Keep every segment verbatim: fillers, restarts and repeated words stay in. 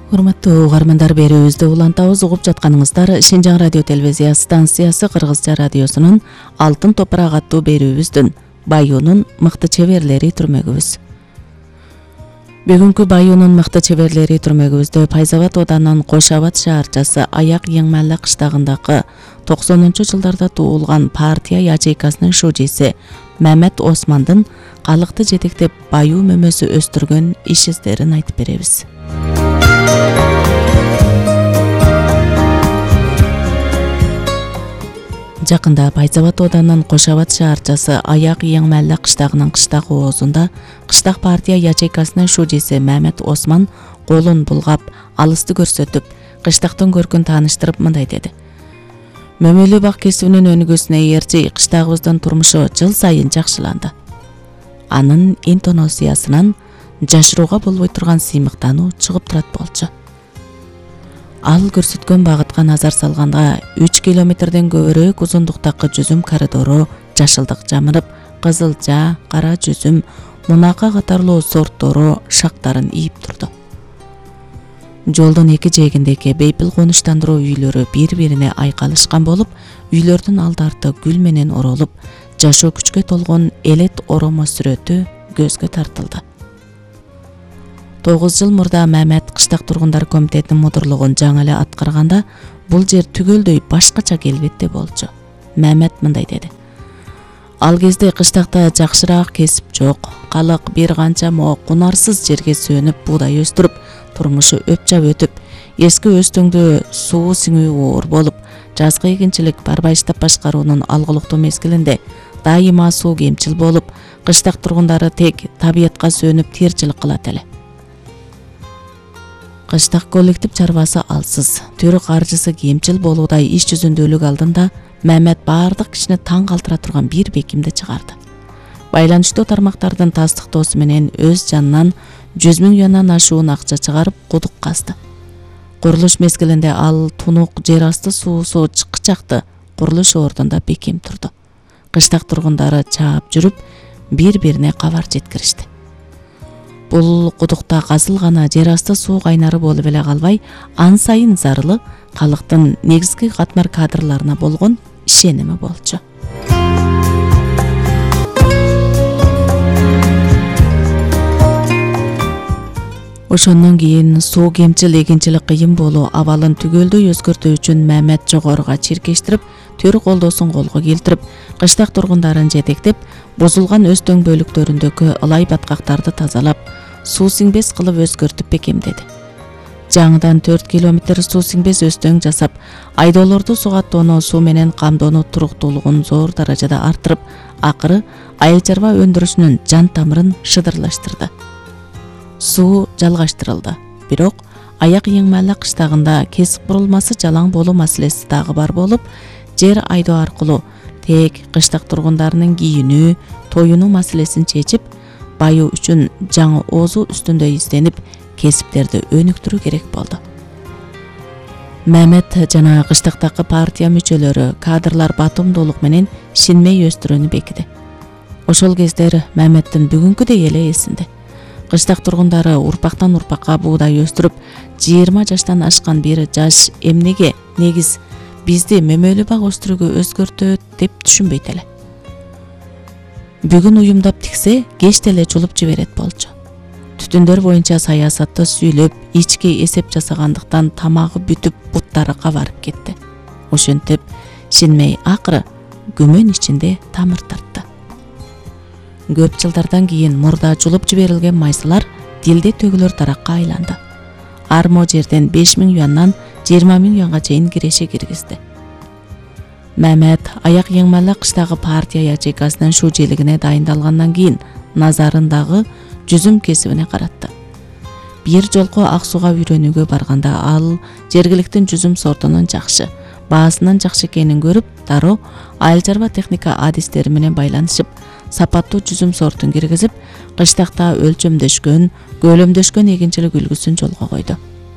Урматтуу угармандар, берүүбүздү улантабыз. Угуп жатканыңыздар Шинжаң радио телевизия станциясы Кыргызча радиосунун Алтын топурак аттуу берүүбүздүн Баюунун мыкты чеберлери түрмөгүбүз. Бүгүнкү Баюунун мыкты чеберлери түрмөгүбүздө Пайзабад оданынын Кош Абад шаарчасы Аяк Еңмәлле кыштагындагы токсонунчу жылдарда туулган партия ячейкасынын шужиси Мамет Османдын калыкты жетектеп Баюу мөмөсү өстүргөн иш издерин айтып беребиз. Жакында Пайзабад оданынын Кош Абад шаарчасы Аяк Еңмәлле кыштагынын кыштак оозунда кыштак партия ячейкасынын шужиси Мамет Осман колун булгап, алысты көрсөтүп, кыштактын көркүн тааныштырып мындай деди: Мөмөлүү бак кесибинин өнүгүүсүнө ээрчи кыштагыбыздын турмушу жыл сайын жакшыланды. Анын интоносиясынан жашырууга болбой турган сыймыктануу чыгып турат болчу. Ал көрсөткөн багытка назар салганда үч километрден көбүрөөк узундуктагы жүзүм коридору жашылдык жамырып, кызылча, кара жүзүм, мунака катарлуу сорттору шактарын ийип турду. Жолдун эки жээгиндеги бейпил конуштандыруу үйлөрү бири-бирине айкалышкан болуп, үйлөрдүн алды арты гүл менен оролуп, жашоо күчкө толгон элет оромо сүрөтү көзгө тартылды. тогуз жыл мурда Мамет кыштак тургундар комитетинин мудурлугун жаңы эле аткарганда бул жер түгөлдөй башкача келбетте болчу. Мамет мындай деди: Ал кезде кыштакта жакшыраак кесип жок, калык бир канча мо кунарсыз жерге сүйөнүп буудай өстүрүп, турмушу өпчап өтүп, эски өстөңдө суу сиңүү оор болуп, жазгы эгинчилик барбайыштап башкаруунун алгылыктуу мезгилинде дайыма суу кемчил болуп, кыштак тургундары тек табиятка сүйөнүп тирчилик кылат эле. Кыштак коллектив чарбасы алсыз, түрү каржысы кемчил болуудай иш жүзүндүүлүк алдында Мамет баардык кишини таң калтыра турган бир бекимди чыгарды. Байланыштуу тармактардын тастыктоосу менен өз жанынан жүз миң юандан ашуун акча чыгарып кудук казды. Курулуш мезгилинде ал тунук жер асты суусу кычакты курулуш ордунда бекем турду. Кыштак тургундары чаап жүрүп, бири-бирине кабар жеткиришти. Бул кудукта казылгана жер асты суу кайнары болуп эле калбай, ан сайын зарылы калыктын негизги катмар кадрларына болгон ишеними болчу. Ошондон кийин суу кемчил, эгинчилик кыйын болуу абалын түгөлдөй өзгөртүү үчүн Мамет жогоруга чиркештирип, төр колдоосун колго келтирип, кыштак тургундарын жетектеп, бузулган өстөң бөлүктөрүндөгү ылай баткактарды тазалап, суу сиңбес кылып өзгөртүп бекемдеди. Жаңыдан төрт километр суу сиңбес өстөң жасап, айдоолорду сугаттоону, суу менен камдоону туруктуулугун зор даражада арттырып, акыры айыл чарба өндүрүшүнүн жан тамырын шыдырлаштырды. Суу жалгаштырылды. Бирок Аяк Еңмәлле кыштагында кесип курулмасы жалаң болуу маселеси дагы бар болуп, жер айдоо аркылуу тек кыштак тургундарынын кийинүү, тоюнуу маселесин чечип, Баюу үчүн жаңы оозу үстүндө изденип, кесиптерди өнүктүрүү керек болду. Мамет жана кыштактагы партия мүчөлөрү кадрлар батумдуулук менен шинмей өстүрүүнү бекиди. Ошол кездер Маметтин бүгүнкүдөй эле эсинде. Кыштак тургундары урпактан урпакка буудай өстүрүп, жыйырма жаштан ашкан бир жаш эмнеге негиз бизди мөмөлүү бак өстүрүүгө өзгөртөт деп түшүнбөйт эле. Бүгүн уюмдап тиксе, кеч деле жулуп жиберет болчу. Түтүндөр боюнча саясатты сүйлөп, ички эсеп жасагандыктан тамагы бүтүп, буттары кабарып кетти. Ошентип, шинмей акыры күмөн ичинде тамыр тартты. Көп жылдардан кийин мурда жулуп жиберилген майсылар дилде төгүлөр таракка айланды. Армо жерден беш миң юандан жыйырма миң юанга чейин киреше киргизди. Мамет Аяк Еңмәлле кыштагы партия ячейкасынын шужийлигине дайындалгандан кийин назарындагы жүзүм кесибине каратты. Бир жолку ак сууга үйрөнүүгө барганда ал жергиликтин жүзүм сортунун жакшы, баасынын жакшы экенин көрүп, дароо айыл чарба техника адистери менен байланышып, сапаттуу жүзүм сортун киргизип, кыштакта өлчөмдөшкөн, көлөмдөшкөн эгинчилик үлгүсүн жолго койду.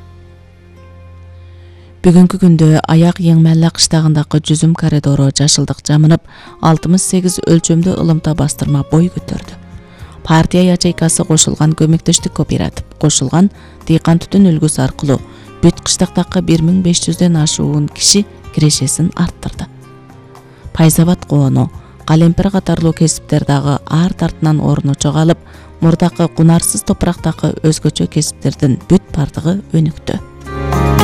Бүгүнкү күндө Аяк Еңмәлле кыштагындагы жүзүм коридору жашылдык жамырып, алтымыш сегиз өлчөмдүү ылымта бастырма бой көтөрдү. партия ячейкасы кошулган көмөктөштүк кооператив кошулган дыйкан түтүн үлгүсү аркылуу бүт кыштактагы бир миң беш жүздөн ашуун киши кирешесин арттырды. Пайзабат коону, калемпир катарлуу кесиптер дагы арт артынан орну жоголуп, мурдакы кунарсыз топурактагы өзгөчө кесиптердин бүт бардыгы өнүктү.